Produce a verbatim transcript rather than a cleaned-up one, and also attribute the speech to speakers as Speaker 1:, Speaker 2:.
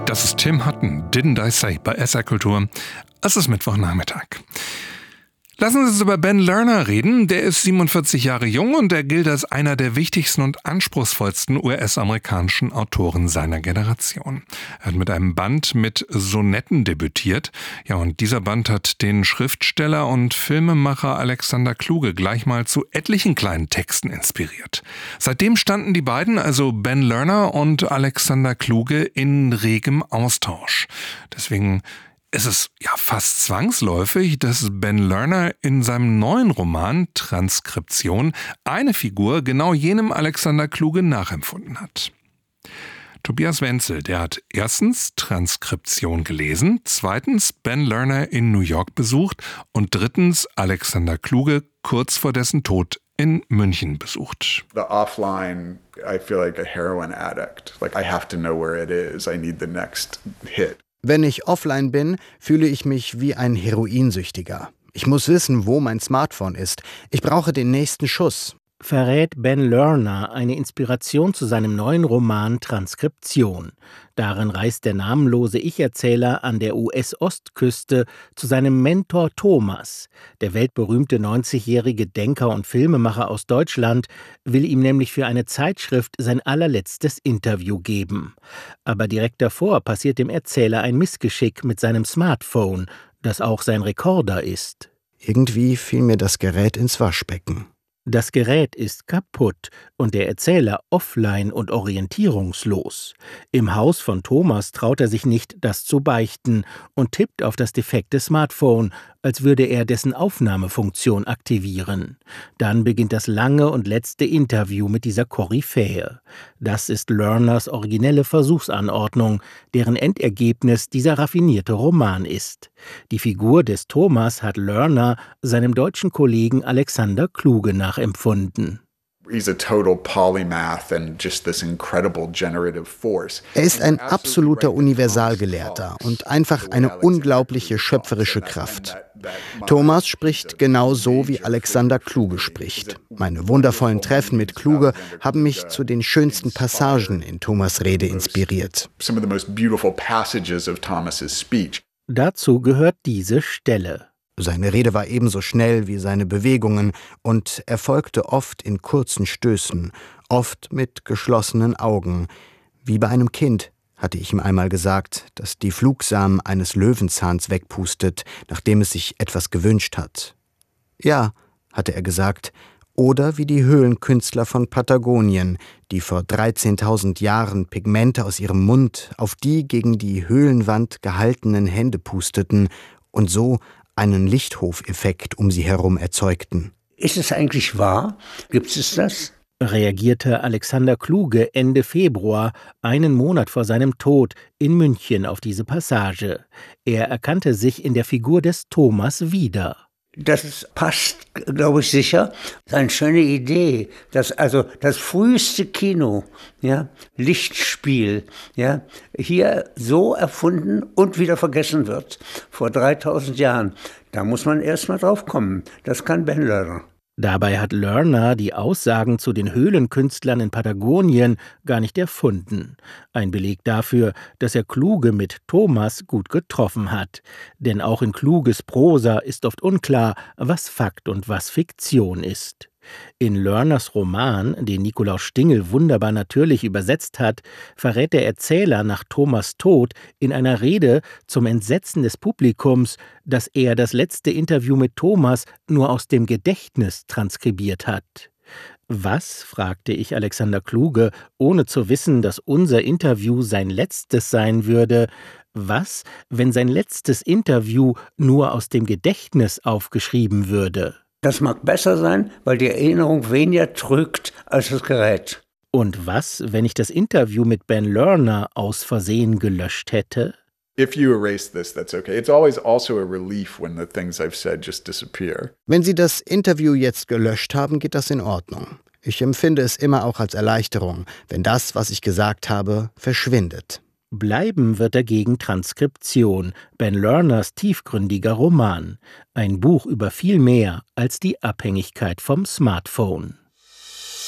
Speaker 1: Das ist Tim Hutton, Didn't I Say bei S R Kultur. Es ist Mittwochnachmittag. Lassen Sie uns über Ben Lerner reden. Der ist siebenundvierzig Jahre jung und er gilt als einer der wichtigsten und anspruchsvollsten U S-amerikanischen Autoren seiner Generation. Er hat mit einem Band mit Sonetten debütiert. Ja, und dieser Band hat den Schriftsteller und Filmemacher Alexander Kluge gleich mal zu etlichen kleinen Texten inspiriert. Seitdem standen die beiden, also Ben Lerner und Alexander Kluge, in regem Austausch. Deswegen Es ist ja fast zwangsläufig, dass Ben Lerner in seinem neuen Roman Transkription eine Figur genau jenem Alexander Kluge nachempfunden hat. Tobias Wenzel, der hat erstens Transkription gelesen, zweitens Ben Lerner in New York besucht und drittens Alexander Kluge kurz vor dessen Tod in München besucht.
Speaker 2: The offline, I feel like a heroin addict. Like I have to know where it is. I need the next hit.
Speaker 3: Wenn ich offline bin, fühle ich mich wie ein Heroinsüchtiger. Ich muss wissen, wo mein Smartphone ist. Ich brauche den nächsten Schuss.
Speaker 4: Verrät Ben Lerner eine Inspiration zu seinem neuen Roman Transkription. Darin reist der namenlose Ich-Erzähler an der U S-Ostküste zu seinem Mentor Thomas. Der weltberühmte neunzigjährige Denker und Filmemacher aus Deutschland will ihm nämlich für eine Zeitschrift sein allerletztes Interview geben. Aber direkt davor passiert dem Erzähler ein Missgeschick mit seinem Smartphone, das auch sein Rekorder ist.
Speaker 3: Irgendwie fiel mir das Gerät ins Waschbecken.
Speaker 4: Das Gerät ist kaputt und der Erzähler offline und orientierungslos. Im Haus von Thomas traut er sich nicht, das zu beichten und tippt auf das defekte Smartphone, als würde er dessen Aufnahmefunktion aktivieren. Dann beginnt das lange und letzte Interview mit dieser Koryphäe. Das ist Lerners originelle Versuchsanordnung, deren Endergebnis dieser raffinierte Roman ist. Die Figur des Thomas hat Lerner seinem deutschen Kollegen Alexander Kluge nachempfunden.
Speaker 2: He's a total polymath and just this incredible generative force.
Speaker 3: Er ist ein absoluter Universalgelehrter und einfach eine unglaubliche schöpferische Kraft. Thomas spricht genau so, wie Alexander Kluge spricht. Meine wundervollen Treffen mit Kluge haben mich zu den schönsten Passagen in Thomas' Rede inspiriert.
Speaker 2: Some of the most beautiful passages of Thomas's speech.
Speaker 4: Dazu gehört diese Stelle.
Speaker 3: Seine Rede war ebenso schnell wie seine Bewegungen und erfolgte oft in kurzen Stößen, oft mit geschlossenen Augen. Wie bei einem Kind, hatte ich ihm einmal gesagt, das die Flugsamen eines Löwenzahns wegpustet, nachdem es sich etwas gewünscht hat. Ja, hatte er gesagt, oder wie die Höhlenkünstler von Patagonien, die vor dreizehntausend Jahren Pigmente aus ihrem Mund auf die gegen die Höhlenwand gehaltenen Hände pusteten und so einen Lichthof-Effekt um sie herum erzeugten.
Speaker 5: Ist es eigentlich wahr? Gibt es das?
Speaker 4: Reagierte Alexander Kluge Ende Februar, einen Monat vor seinem Tod, in München auf diese Passage. Er erkannte sich in der Figur des Thomas wieder.
Speaker 5: Das passt, glaube ich, sicher. Das ist eine schöne Idee, dass also das früheste Kino, ja, Lichtspiel, ja, hier so erfunden und wieder vergessen wird, vor dreitausend Jahren. Da muss man erst mal drauf kommen. Das kann Ben Lerner.
Speaker 4: Dabei hat Lerner die Aussagen zu den Höhlenkünstlern in Patagonien gar nicht erfunden. Ein Beleg dafür, dass er Kluge mit Thomas gut getroffen hat. Denn auch in Kluges Prosa ist oft unklar, was Fakt und was Fiktion ist. In Lerners Roman, den Nikolaus Stingel wunderbar natürlich übersetzt hat, verrät der Erzähler nach Thomas' Tod in einer Rede zum Entsetzen des Publikums, dass er das letzte Interview mit Thomas nur aus dem Gedächtnis transkribiert hat. Was, fragte ich Alexander Kluge, ohne zu wissen, dass unser Interview sein letztes sein würde, was, wenn sein letztes Interview nur aus dem Gedächtnis aufgeschrieben würde?
Speaker 5: Das mag besser sein, weil die Erinnerung weniger trügt als das Gerät.
Speaker 4: Und was, wenn ich das Interview mit Ben Lerner aus Versehen gelöscht hätte?
Speaker 2: If you erase this, that's okay. It's always also a relief when the things I've said just disappear.
Speaker 3: Wenn Sie das Interview jetzt gelöscht haben, geht das in Ordnung. Ich empfinde es immer auch als Erleichterung, wenn das, was ich gesagt habe, verschwindet.
Speaker 4: Bleiben wird dagegen Transkription, Ben Lerners tiefgründiger Roman. Ein Buch über viel mehr als die Abhängigkeit vom Smartphone.